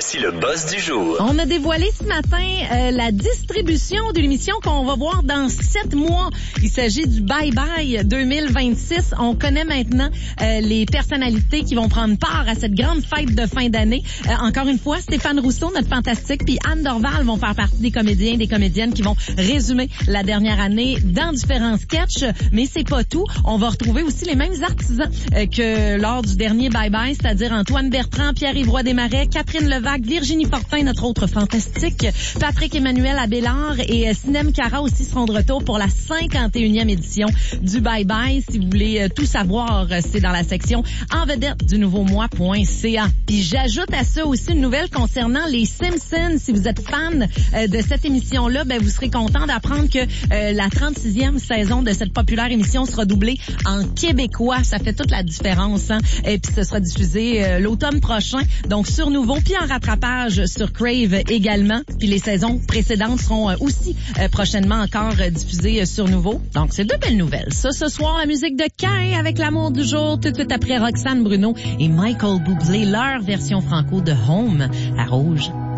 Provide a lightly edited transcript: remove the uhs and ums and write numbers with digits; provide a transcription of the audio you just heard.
Voici le boss du jour. On a dévoilé ce matin la distribution de l'émission qu'on va voir dans 7 mois. Il s'agit du Bye Bye 2026. On connaît maintenant les personnalités qui vont prendre part à cette grande fête de fin d'année. Encore une fois, Stéphane Rousseau, notre fantastique, puis Anne Dorval vont faire partie des comédiens et des comédiennes qui vont résumer la dernière année dans différents sketchs. Mais c'est pas tout. On va retrouver aussi les mêmes artisans que lors du dernier Bye Bye, c'est-à-dire Antoine Bertrand, Pierre-Yves Roy Desmarais, Catherine Levac, Virginie Fortin, notre autre fantastique, Patrick Emmanuel Abélard et Sinem Cara aussi seront de retour pour la 51e édition du Bye Bye. Si vous voulez tout savoir, c'est dans la section en vedette du nouveaumois.ca. Puis j'ajoute à ça aussi une nouvelle concernant les Simpsons. Si vous êtes fan de cette émission-là, ben vous serez content d'apprendre que la 36e saison de cette populaire émission sera doublée en québécois. Ça fait toute la différence, hein? Et puis ce sera diffusé l'automne prochain, donc sur Nouveau, puis en rattrapage sur Crave également. Puis les saisons précédentes seront aussi prochainement encore diffusées sur Nouveau. Donc c'est deux belles nouvelles. Ça, ce soir, la musique de Cain avec l'amour du jour, tout de suite après Roxane Bruno et Michael Bublé, leur version franco de Home à Rouge.